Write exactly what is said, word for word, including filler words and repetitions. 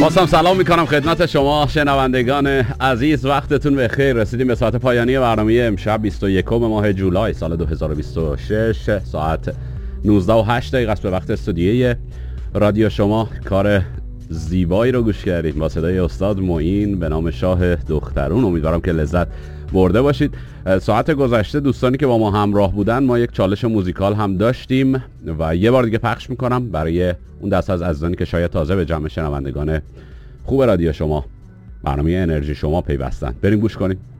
بازم سلام میکنم خدمت شما شنوندگان عزیز، وقتتون بخیر. رسیدیم به ساعت پایانی برنامه امشب بیست و یکم ماه جولای سال دو هزار و بیست و شش، ساعت نوزده و هشت دقیقه است به وقت استودیوی رادیو شما. کار زیبایی رو گوش کردید با صدای استاد معین به نام شاه دخترون. امیدوارم که لذت برده باشید. ساعت گذشته دوستانی که با ما همراه بودن، ما یک چالش موزیکال هم داشتیم و یه بار دیگه پخش میکنم برای اون دست از عزیزانی که شاید تازه به جمع شنوندگان خوب رادیو شما، برنامه انرژی شما پیوستن. بریم گوش کنیم.